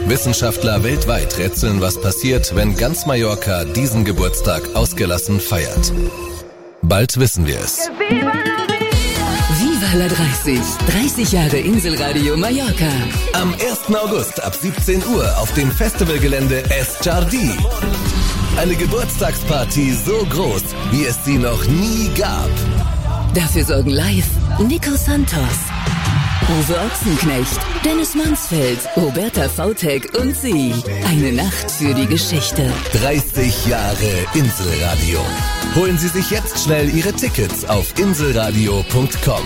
Wissenschaftler weltweit rätseln, was passiert, wenn ganz Mallorca diesen Geburtstag ausgelassen feiert. Bald wissen wir es. Viva la 30. 30 Jahre Inselradio Mallorca. Am 1. August ab 17 Uhr auf dem Festivalgelände Es Jardí. Eine Geburtstagsparty so groß, wie es sie noch nie gab. Dafür sorgen live Nico Santos, Uwe Ochsenknecht, Dennis Mansfeld, Roberta Vautek und sie. Eine Nacht für die Geschichte. 30 Jahre Inselradio. Holen Sie sich jetzt schnell Ihre Tickets auf inselradio.com.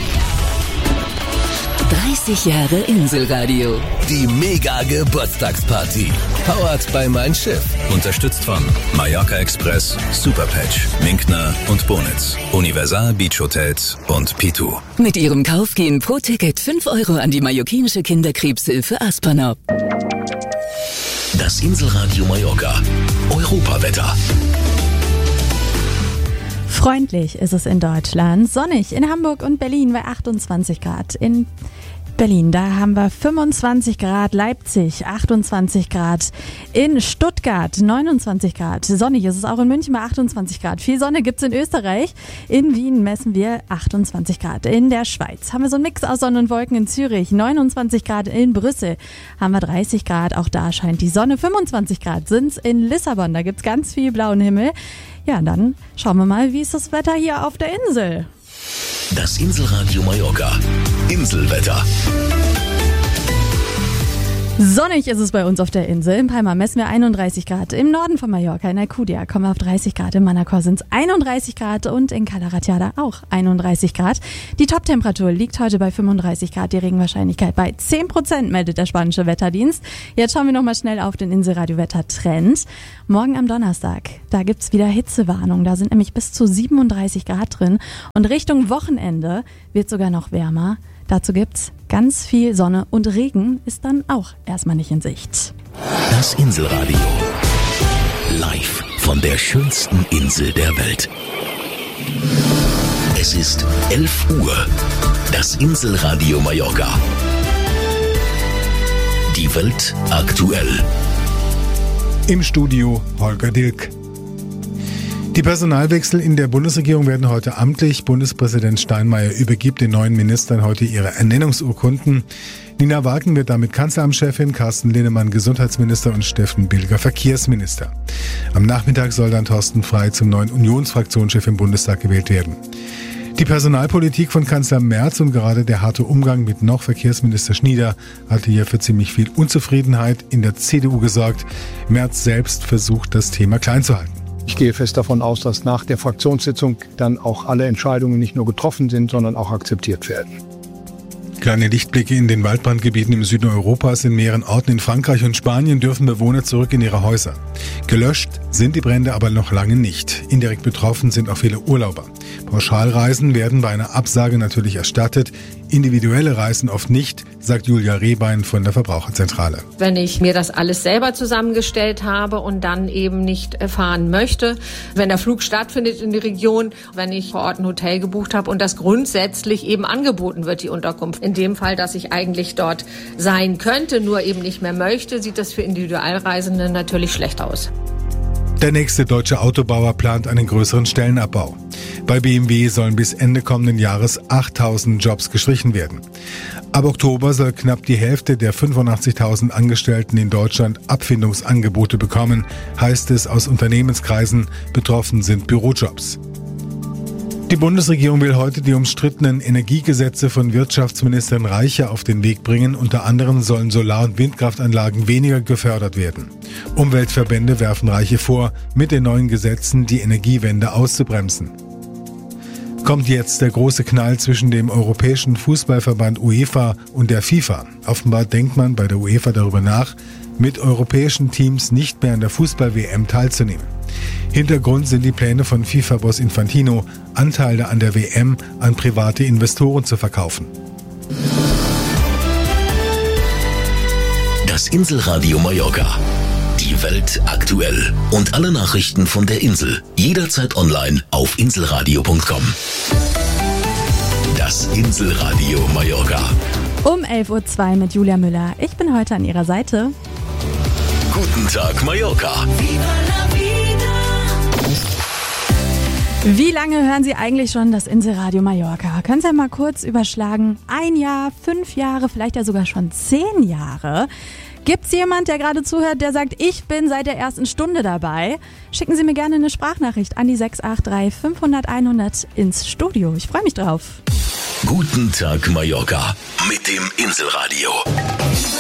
30 Jahre Inselradio. Die Mega-Geburtstagsparty. Powered by Mein Schiff. Unterstützt von Mallorca Express, Superpatch, Minkner und Bonitz, Universal Beach Hotels und Pitu. Mit ihrem Kauf gehen pro Ticket 5 Euro an die mallorquinische Kinderkrebshilfe Aspernop. Das Inselradio Mallorca. Europawetter. Freundlich ist es in Deutschland, sonnig in Hamburg und Berlin bei 28 Grad. In Berlin, da haben wir 25 Grad, Leipzig 28 Grad, in Stuttgart 29 Grad. Sonnig ist es auch in München bei 28 Grad. Viel Sonne gibt's in Österreich. In Wien messen wir 28 Grad. In der Schweiz haben wir so einen Mix aus Sonne und Wolken. In Zürich 29 Grad. In Brüssel haben wir 30 Grad. Auch da scheint die Sonne. 25 Grad sind's in Lissabon. Da gibt's ganz viel blauen Himmel. Ja, dann schauen wir mal, wie ist das Wetter hier auf der Insel. Das Inselradio Mallorca. Inselwetter. Sonnig ist es bei uns auf der Insel. In Palma messen wir 31 Grad. Im Norden von Mallorca, in Alcudia, kommen wir auf 30 Grad. In Manacor sind es 31 Grad und in Cala Ratjada auch 31 Grad. Die Toptemperatur liegt heute bei 35 Grad. Die Regenwahrscheinlichkeit bei 10%, meldet der spanische Wetterdienst. Jetzt schauen wir nochmal schnell auf den Inselradio-Wetter-Trend. Morgen am Donnerstag, da gibt's wieder Hitzewarnung. Da sind nämlich bis zu 37 Grad drin. Und Richtung Wochenende wird sogar noch wärmer. Dazu gibt's ganz viel Sonne und Regen ist dann auch erstmal nicht in Sicht. Das Inselradio. Live von der schönsten Insel der Welt. Es ist 11 Uhr. Das Inselradio Mallorca. Die Welt aktuell. Im Studio Holger Dilk. Die Personalwechsel in der Bundesregierung werden heute amtlich. Bundespräsident Steinmeier übergibt den neuen Ministern heute ihre Ernennungsurkunden. Nina Wagen wird damit Kanzleramtschefin, Carsten Linnemann Gesundheitsminister und Steffen Bilger Verkehrsminister. Am Nachmittag soll dann Thorsten Frey zum neuen Unionsfraktionschef im Bundestag gewählt werden. Die Personalpolitik von Kanzler Merz und gerade der harte Umgang mit noch Verkehrsminister Schnieder hatte hier für ziemlich viel Unzufriedenheit in der CDU gesorgt. Merz selbst versucht, das Thema klein zu halten. Ich gehe fest davon aus, dass nach der Fraktionssitzung dann auch alle Entscheidungen nicht nur getroffen sind, sondern auch akzeptiert werden. Kleine Lichtblicke in den Waldbrandgebieten im Süden Europas. In mehreren Orten in Frankreich und Spanien dürfen Bewohner zurück in ihre Häuser. Gelöscht sind die Brände aber noch lange nicht. Indirekt betroffen sind auch viele Urlauber. Pauschalreisen werden bei einer Absage natürlich erstattet. Individuelle Reisen oft nicht, sagt Julia Rehbein von der Verbraucherzentrale. Wenn ich mir das alles selber zusammengestellt habe und dann eben nicht fahren möchte, wenn der Flug stattfindet in die Region, wenn ich vor Ort ein Hotel gebucht habe und das grundsätzlich eben angeboten wird, die Unterkunft. In dem Fall, dass ich eigentlich dort sein könnte, nur eben nicht mehr möchte, sieht das für Individualreisende natürlich schlecht aus. Der nächste deutsche Autobauer plant einen größeren Stellenabbau. Bei BMW sollen bis Ende kommenden Jahres 8.000 Jobs gestrichen werden. Ab Oktober soll knapp die Hälfte der 85.000 Angestellten in Deutschland Abfindungsangebote bekommen, heißt es aus Unternehmenskreisen. Betroffen sind Bürojobs. Die Bundesregierung will heute die umstrittenen Energiegesetze von Wirtschaftsministerin Reiche auf den Weg bringen. Unter anderem sollen Solar- und Windkraftanlagen weniger gefördert werden. Umweltverbände werfen Reiche vor, mit den neuen Gesetzen die Energiewende auszubremsen. Kommt jetzt der große Knall zwischen dem Europäischen Fußballverband UEFA und der FIFA. Offenbar denkt man bei der UEFA darüber nach, mit europäischen Teams nicht mehr an der Fußball-WM teilzunehmen. Hintergrund sind die Pläne von FIFA-Boss Infantino, Anteile an der WM an private Investoren zu verkaufen. Das Inselradio Mallorca. Die Welt aktuell. Und alle Nachrichten von der Insel. Jederzeit online auf inselradio.com. Das Inselradio Mallorca. Um 11.02 Uhr mit Julia Müller. Ich bin heute an Ihrer Seite. Guten Tag, Mallorca. Wie lange hören Sie eigentlich schon das Inselradio Mallorca? Können Sie ja mal kurz überschlagen. 1 Jahr, 5 Jahre, vielleicht ja sogar schon 10 Jahre. Gibt's jemand, der gerade zuhört, der sagt, ich bin seit der ersten Stunde dabei? Schicken Sie mir gerne eine Sprachnachricht an die 683 500 100 ins Studio. Ich freue mich drauf. Guten Tag, Mallorca. Mit dem Inselradio.